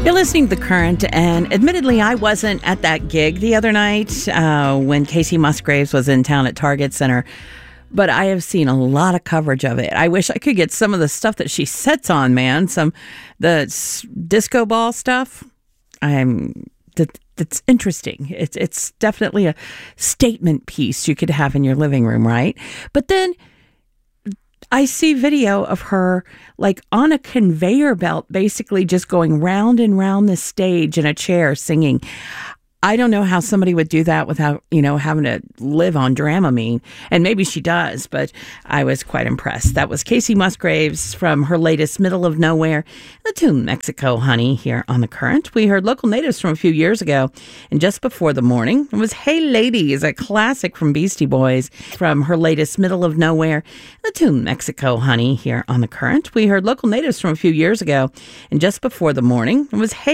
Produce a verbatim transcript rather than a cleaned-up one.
You're listening to The Current, and admittedly, I wasn't at that gig the other night uh, when Kacey Musgraves was in town at Target Center, but I have seen a lot of coverage of it. I wish I could get some of the stuff that she sets on, man. Some the s- disco ball stuff. I'm that that's interesting. It's it's definitely a statement piece you could have in your living room, right? But then I see video of her like on a conveyor belt, basically just going round and round the stage in a chair singing. I don't know how somebody would do that without, you know, having to live on Dramamine. And maybe she does, but I was quite impressed. That was Kacey Musgraves from her latest Middle of Nowhere, the tune Mexico Honey, here on The Current. We heard Local Natives from a few years ago, and Just Before the Morning, it was Hey Ladies, a classic from Beastie Boys from her latest Middle of Nowhere, the tune Mexico Honey, here on The Current. We heard Local Natives from a few years ago, and Just Before the Morning, it was Hey